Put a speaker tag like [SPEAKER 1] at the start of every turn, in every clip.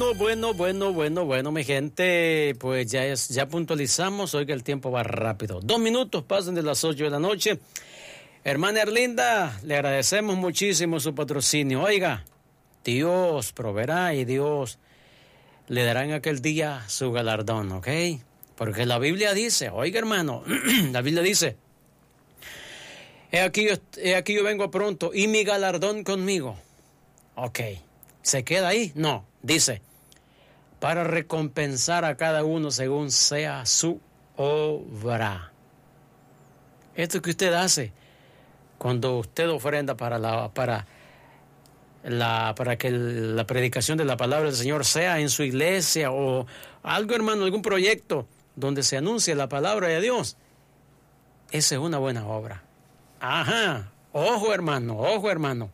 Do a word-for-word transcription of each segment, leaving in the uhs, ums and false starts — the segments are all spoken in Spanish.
[SPEAKER 1] Bueno, bueno, bueno, bueno, bueno, mi gente, pues ya es, ya puntualizamos, hoy que el tiempo va rápido. Dos minutos pasan de las ocho de la noche. Hermana Erlinda, le agradecemos muchísimo su patrocinio. Oiga, Dios proveerá y Dios le dará en aquel día su galardón, ¿ok? Porque la Biblia dice, oiga hermano, la Biblia dice, he aquí, he aquí yo vengo pronto y mi galardón conmigo. Ok, ¿se queda ahí? No, dice, para recompensar a cada uno según sea su obra. Esto que usted hace cuando usted ofrenda para la para la para que la predicación de la palabra del Señor sea en su iglesia o algo, hermano, algún proyecto donde se anuncie la palabra de Dios, esa es una buena obra. Ajá, ojo hermano, ojo hermano.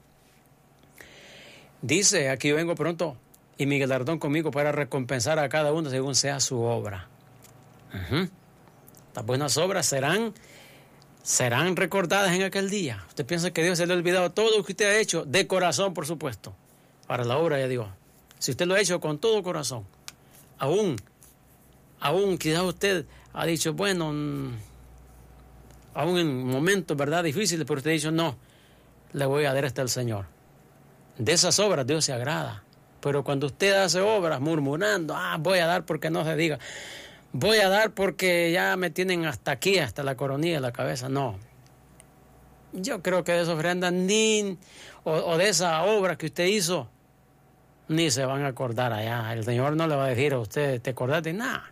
[SPEAKER 1] Dice, aquí yo vengo pronto y mi galardón conmigo para recompensar a cada uno según sea su obra. Uh-huh. Las buenas obras serán serán recordadas en aquel día. Usted piensa que Dios se le ha olvidado todo lo que usted ha hecho, de corazón, por supuesto, para la obra de Dios. Si usted lo ha hecho con todo corazón, aún, aún quizás usted ha dicho, bueno, aún en momentos, ¿verdad?, difíciles, pero usted ha dicho, no, le voy a dar esto al Señor. De esas obras Dios se agrada. Pero cuando usted hace obras murmurando, ah, voy a dar porque no se diga, voy a dar porque ya me tienen hasta aquí, hasta la coronilla de la cabeza. No. Yo creo que de esa ofrenda ni, o, o de esa obra que usted hizo, ni se van a acordar allá. El Señor no le va a decir a usted, ¿te acordaste? Nada.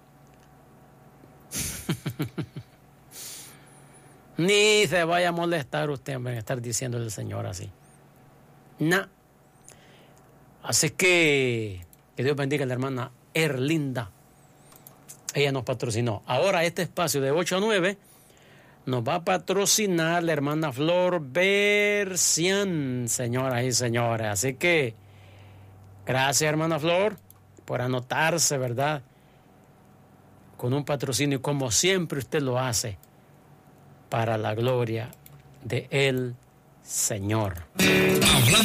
[SPEAKER 1] Ni se vaya a molestar usted en estar diciéndole al Señor así. Nah. Así que que Dios bendiga a la hermana Erlinda. Ella nos patrocinó. Ahora este espacio de ocho a nueve nos va a patrocinar la hermana Flor Bercián, señoras y señores. Así que gracias, hermana Flor, por anotarse, ¿verdad?, con un patrocinio como siempre usted lo hace para la gloria de el Señor.
[SPEAKER 2] Hablando